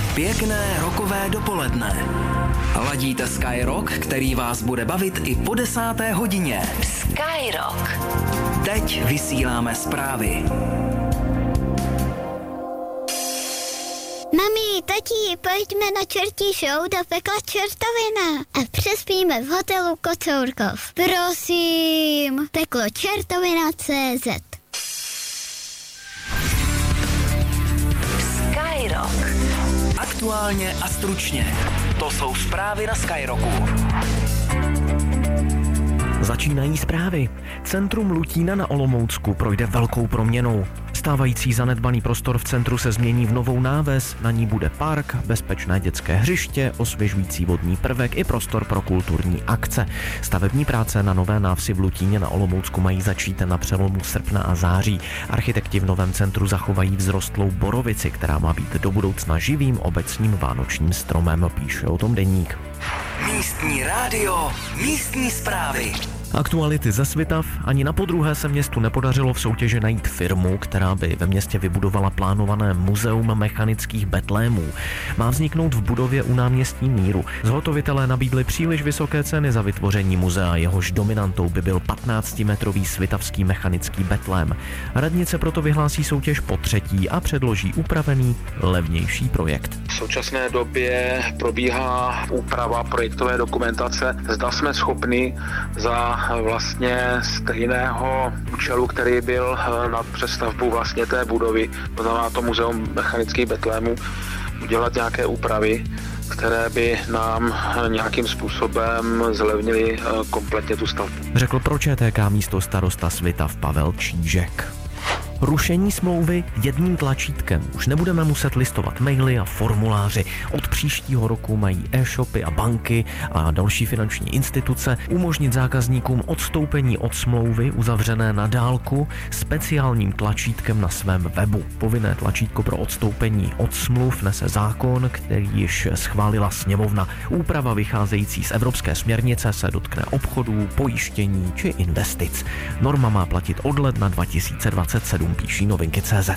Pěkné rokové dopoledne. Ladíte Sky Rock, který vás bude bavit i po 10. hodině. Sky Rock. Teď vysíláme zprávy. Mami, tati, pojďme na čertí show do pekla Čertovina a přespíme v hotelu Kocourkov. Prosím, peklo Čertovina.cz. Sky Rock. Aktuálně a stručně. To jsou zprávy na Sky Rocku. Začínají zprávy. Centrum Lutína na Olomoucku projde velkou proměnou. Stávající zanedbaný prostor v centru se změní v novou náves, na ní bude park, bezpečné dětské hřiště, osvěžující vodní prvek i prostor pro kulturní akce. Stavební práce na nové návsi v Lutíně na Olomoucku mají začít na přelomu srpna a září. Architekti v novém centru zachovají vzrostlou borovici, která má být do budoucna živým obecním vánočním stromem, píše o tom Deník. Místní rádio, místní zprávy. Aktuality ze Svitav. Ani na podruhé se městu nepodařilo v soutěži najít firmu, která by ve městě vybudovala plánované muzeum mechanických betlémů. Má vzniknout v budově u náměstí Míru. Zhotovitelé nabídli příliš vysoké ceny za vytvoření muzea, jehož dominantou by byl 15-metrový svitavský mechanický betlém. Radnice proto vyhlásí soutěž po třetí a předloží upravený, levnější projekt. V současné době probíhá úprava projektové dokumentace. Zda jsme schopni za vlastně stejného účelu, který byl na přestavbu vlastně té budovy, to znamená to muzeum mechanických betlémů, udělat nějaké úpravy, které by nám nějakým způsobem zlevnily kompletně tu stavbu. Řekl pro ČTK místo starosta Svitav Pavel Čížek. Rušení smlouvy jedním tlačítkem. Už nebudeme muset listovat maily a formuláři. Od příštího roku mají e-shopy a banky a další finanční instituce umožnit zákazníkům odstoupení od smlouvy uzavřené na dálku speciálním tlačítkem na svém webu. Povinné tlačítko pro odstoupení od smluv nese zákon, který již schválila sněmovna. Úprava vycházející z evropské směrnice se dotkne obchodů, pojištění či investic. Norma má platit od ledna 2027. Píší Novinky.cz.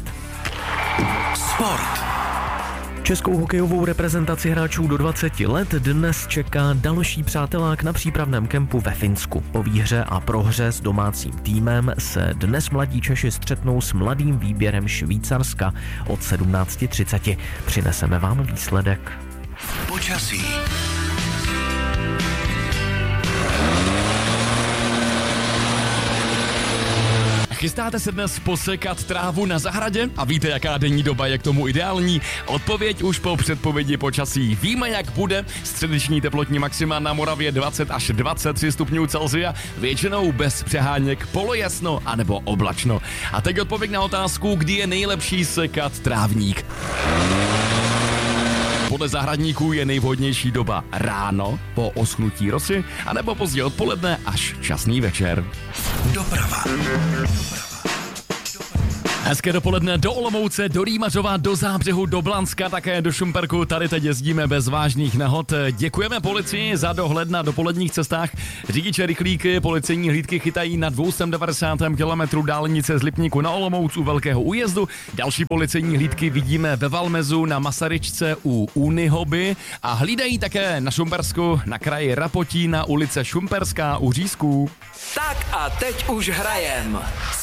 Sport. Českou hokejovou reprezentaci hráčů do 20 let dnes čeká další přátelák na přípravném kempu ve Finsku. Po výhře a prohře s domácím týmem se dnes mladí Češi střetnou s mladým výběrem Švýcarska od 17:30. Přineseme vám výsledek. Počasí. Chystáte se dnes posekat trávu na zahradě a víte, jaká denní doba je k tomu ideální? Odpověď už po předpovědi počasí. Víme, jak bude. Středeční teplotní maxima na Moravě 20 až 23 stupňů Celsia, většinou bez přeháněk, polojasno anebo oblačno. A teď odpověď na otázku, kdy je nejlepší sekat trávník. Podle zahradníků je nejvhodnější doba ráno po oschnutí rosy anebo pozdě odpoledne až časný večer. Doprava. Hezké dopoledne do Olomouce, do Rýmařova, do Zábřehu, do Blanska, také do Šumperku. Tady teď jezdíme bez vážných nehod. Děkujeme policii za dohled na dopoledních cestách. Řidiče rychlíky policejní hlídky chytají na 290. kilometru dálnice z Lipníku na Olomouc u Velkého újezdu. Další policejní hlídky vidíme ve Valmezu na Masaryčce u Unihoby a hlídají také na Šumpersku na kraji Rapotína ulice Šumperská u Řízků. Tak a teď už hrajem.